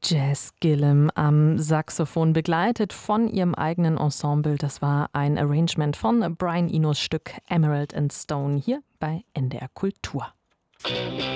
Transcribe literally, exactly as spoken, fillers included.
Jazz Gillum am Saxophon, begleitet von ihrem eigenen Ensemble. Das war ein Arrangement von Brian Enos Stück Emerald and Stone hier bei N D R Kultur.